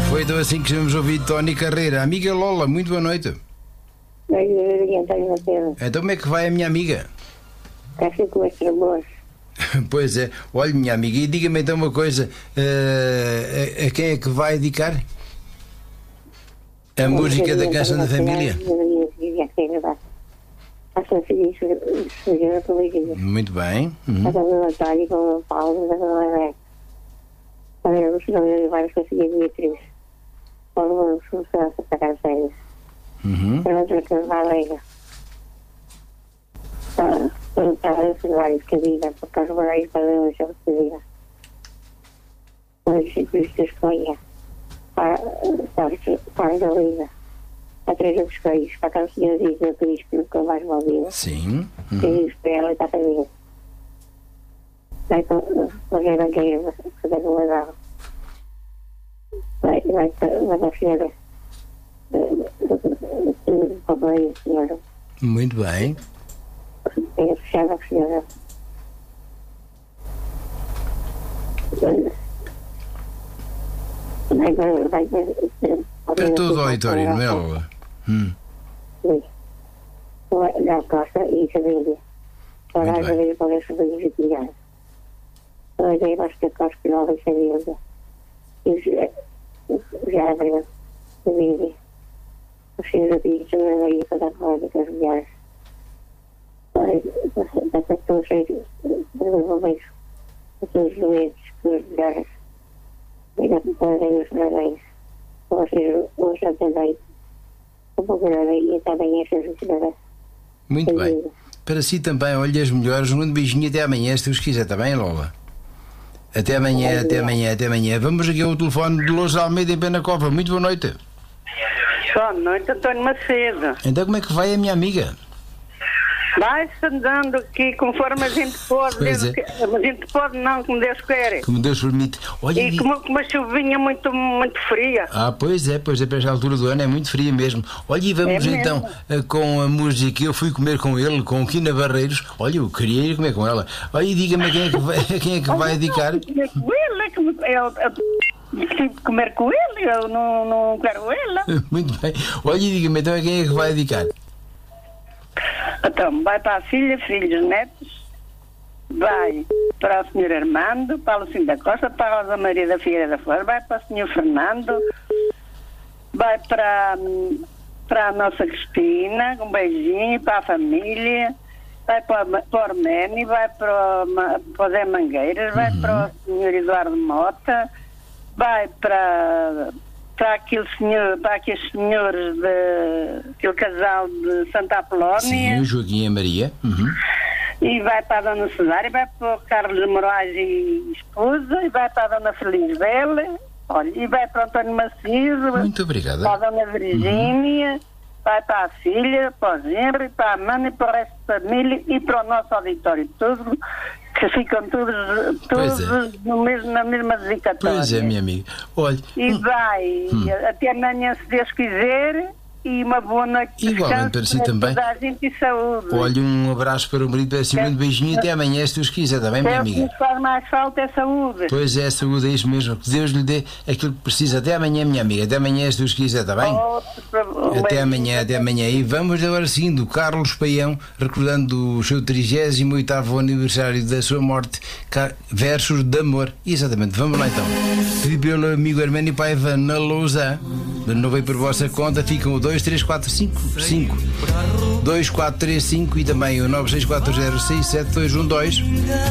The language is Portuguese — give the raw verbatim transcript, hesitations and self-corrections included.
Foi então assim que vamos ouvir Tony Carreira. Amiga Lola, muito boa noite. Então como é que vai a minha amiga? Está com as tremores. Pois é. Olha, minha amiga, e diga-me então uma coisa. Uh, a, a quem é que vai dedicar? A música da Canção da Família? Muito bem. Uhum. Uhum. Para os vários cabinas, porque os vários padrões são cabinas. Os ciclos de escolha para a Liga. Há três outros países, para aqueles senhores do país que nunca mais me ouviram. Sim. Que diz para ela e está para mim. Vai para a banqueira, fazer o legal. Vai para a senhora. Para a senhora. Muito bem. É fechada a senhora. Vai para vai para todo o auditório, não é, Lola? Hum. Sim. Da Costa e família. Para a família para os sobrinhos e crianças. Hoje aí vai ter Costa Nova e família. E já abriu família. Os filhos da Pia também aí para dar roda com as mulheres. Da pessoa cheia de beijo. Aqueles doentes com as mulheres. E da pessoa os parabéns. Vocês hoje também. Um pouco nada e também estas senhoras. Muito bem. Para si também, olha as melhores. Um beijinho até amanhã, se Deus quiser, está bem, Lola? Até amanhã, até amanhã, até amanhã. Vamos aqui ao telefone de Lourdes Almeida em Penacova. Muito boa noite. Boa noite, António Macedo. Então como é que vai a minha amiga? Vai-se andando aqui conforme a gente pode. Pois é. Que, a gente pode não, como Deus quer. Como Deus permite. Olha, e com uma chuvinha muito, muito fria. Ah, pois é, pois é, para esta altura do ano é muito fria mesmo. Olha, e vamos é então com a música. Eu fui comer com ele, com Quina Barreiros. Olha, eu queria ir comer com ela. Olha, e diga-me quem é que vai, quem é que vai dedicar. Comer com ele, é que eu, eu tive que comer com ele, eu não, não quero ela. Muito bem. Olha, e diga-me então quem é que vai dedicar. Então, vai para a filha, filhos, netos, vai para o senhor Armando, para o Lucinho da Costa, para a Rosa Maria da Figueira da Flor, vai para o senhor Fernando, vai para, para a nossa Cristina, um beijinho, para a família, vai para, para o Arménio, vai para o, para o Zé Mangueiras, vai uhum. para o senhor Eduardo Mota, vai para... para aquele senhor, para aqueles senhores de aquele casal de Santa Apolónia. Sim, o Joaquim e a Maria. Uhum. E vai para a Dona Cesária, vai para o Carlos Moraes e esposa, e vai para a Dona Feliz Bela, olha, e vai para o António Macizo. Muito obrigada. Para a Dona Virgínia, uhum. vai para a filha, para o Henry, para a Mana e para o resto da família e para o nosso auditório todo, que ficam todos, todos é. no mesmo, na mesma dedicatória. Pois é, minha amiga. Olha, e vai hum. até amanhã, se Deus quiser, e uma boa noite de igualmente para si também. Toda a gente e saúde. Olha, um abraço para o marido, para si, um beijinho e até amanhã, se Deus quiser, está bem, minha amiga? O que faz mais falta é saúde. Pois é, saúde, é isso mesmo. Que Deus lhe dê aquilo que precisa. Até amanhã, minha amiga. Até amanhã, se Deus quiser, está bem? Oh, até amanhã, até amanhã. E vamos agora sim do Carlos Paião, recordando o seu trigésimo oitavo aniversário da sua morte, versos de amor. Exatamente, vamos lá então. Pedi pelo amigo Arménio Paiva na Lousa. Não veio por vossa conta, ficam o dois três quatro cinco cinco dois quatro três cinco e também o nove seis quatro zero seis sete dois um dois.